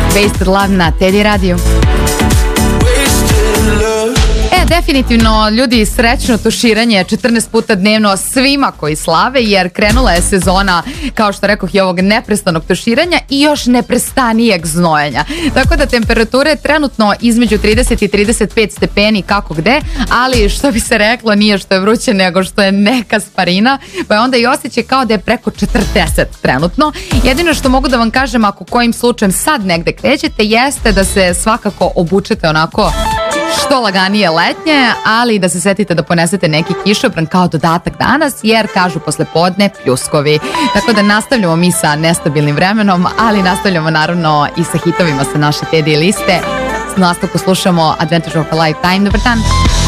Wasted Love na Teddy Radio. Definitivno, ljudi, srećno tuširanje 14 puta dnevno svima koji slave, jer krenula je sezona, kao što rekoh, i ovog neprestanog tuširanja i još neprestanijeg znojanja. Tako da temperature trenutno između 30 i 35 stepeni kako gde, ali što bi se reklo, nije što je vruće nego što je neka sparina, pa je onda i osjećaj kao da je preko 40 trenutno. Jedino što mogu da vam kažem, ako kojim slučajem sad negde krećete, jeste da se svakako obučete onako što laganije letnje, ali da se setite da ponesete neki kišobran kao dodatak danas, jer kažu posle podne pljuskovi. Tako da nastavljamo mi sa nestabilnim vremenom, ali nastavljamo naravno i sa hitovima sa naše Teddy liste. S nastavku slušamo Adventures of a Lifetime. Dobar dan!